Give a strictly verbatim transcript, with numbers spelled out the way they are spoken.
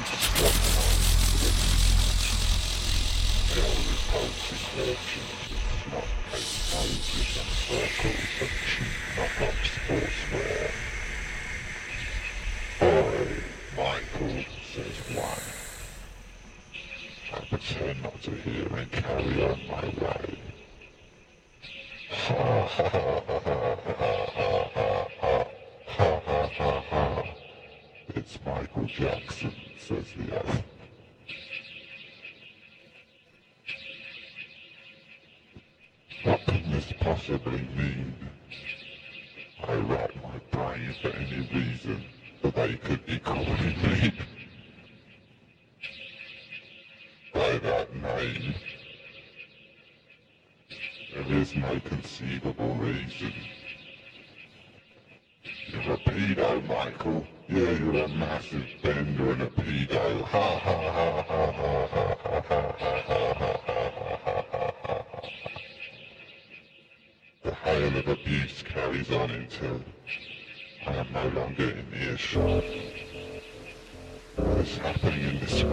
Michael, says one. I pretend not to hear and carry on my way. Ha ha ha ha ha ha ha ha ha ha ha ha. It's Michael Jackson, says the other. What can this possibly mean? I rack my brain for any reason that they could be calling me by that name. There is no conceivable reason. You're a pedo, Michael. Yeah, you're a massive bender and a pedo. Ha ha ha ha ha ha ha ha ha ha ha ha ha. The hail of abuse carries on until I am no longer in earshot. What is happening in this